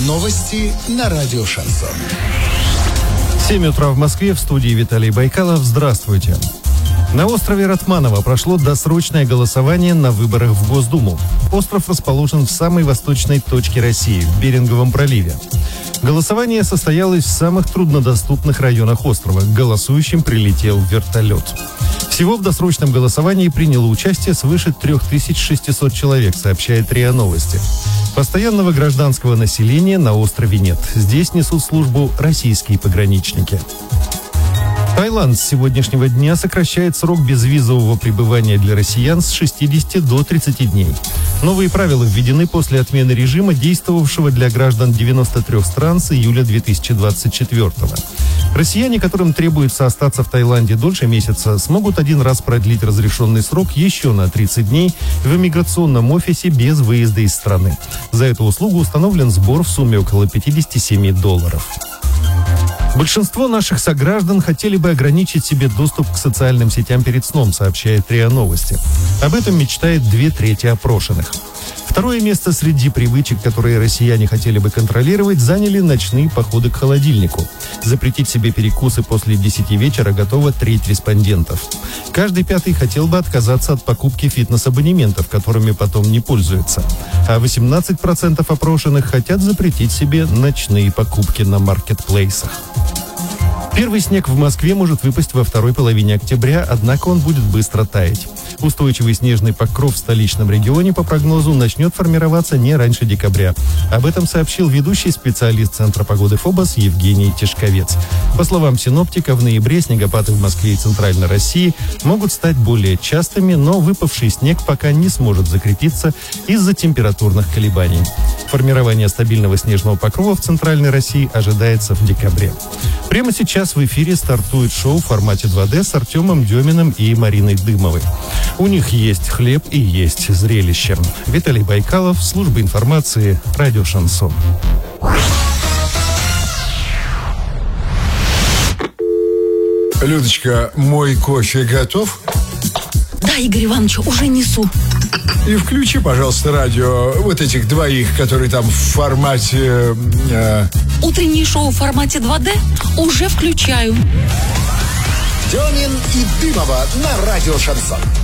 Новости на радио «Шансон». 7 утра в Москве, в студии Виталий Байкалов. Здравствуйте. На острове Ратманово прошло досрочное голосование на выборах в Госдуму. Остров расположен в самой восточной точке России, в Беринговом проливе. Голосование состоялось в самых труднодоступных районах острова. К голосующим прилетел вертолет. Всего в досрочном голосовании приняло участие свыше 3600 человек, сообщает РИА Новости. Постоянного гражданского населения на острове нет. Здесь несут службу российские пограничники. Таиланд с сегодняшнего дня сокращает срок безвизового пребывания для россиян с 60 до 30 дней. Новые правила введены после отмены режима, действовавшего для граждан 93 стран с июля 2024-го. Россияне, которым требуется остаться в Таиланде дольше месяца, смогут один раз продлить разрешенный срок еще на 30 дней в иммиграционном офисе без выезда из страны. За эту услугу установлен сбор в сумме около $57. Большинство наших сограждан хотели бы ограничить себе доступ к социальным сетям перед сном, сообщает РИА Новости. Об этом мечтает 2/3 опрошенных. Второе место среди привычек, которые россияне хотели бы контролировать, заняли ночные походы к холодильнику. Запретить себе перекусы после 10 вечера готова треть респондентов. Каждый пятый хотел бы отказаться от покупки фитнес-абонементов, которыми потом не пользуются. А 18% опрошенных хотят запретить себе ночные покупки на маркетплейсах. Первый снег в Москве может выпасть во второй половине октября, однако он будет быстро таять. Устойчивый снежный покров в столичном регионе, по прогнозу, начнет формироваться не раньше декабря. Об этом сообщил ведущий специалист Центра погоды ФОБОС Евгений Тишковец. По словам синоптика, в ноябре снегопады в Москве и Центральной России могут стать более частыми, но выпавший снег пока не сможет закрепиться из-за температурных колебаний. Формирование стабильного снежного покрова в Центральной России ожидается в декабре. Прямо сейчас в эфире стартует шоу в формате 2D с Артемом Деминым и Мариной Дымовой. У них есть хлеб и есть зрелище. Виталий Байкалов, служба информации, радио «Шансон». Людочка, мой кофе готов? Да, Игорь Иванович, уже несу. И включи, пожалуйста, радио вот этих двоих, которые там в формате... Утреннее шоу в формате 2D уже включаю. Демин и Дымова на радио «Шансон».